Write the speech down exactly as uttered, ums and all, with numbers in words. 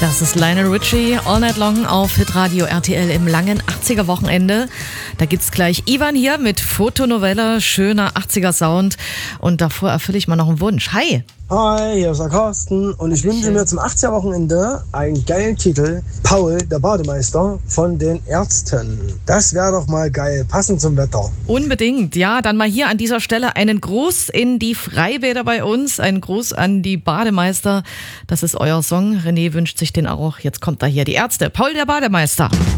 Das ist Lionel Richie, All Night Long auf Hitradio R T L im langen achtziger-Wochenende. Da gibt's gleich Ivan hier mit Fotonovelle, schöner achtziger-Sound. Und davor erfülle ich mal noch einen Wunsch. Hi! Hi, hier ist der Carsten und ich wünsche mir zum achtziger-Wochenende einen geilen Titel, Paul, der Bademeister von den Ärzten. Das wäre doch mal geil, passend zum Wetter. Unbedingt, ja. Dann mal hier an dieser Stelle einen Gruß in die Freibäder bei uns, einen Gruß an die Bademeister. Das ist euer Song. René wünscht sich den auch. Jetzt kommt da hier die Ärzte. Paul, der Bademeister.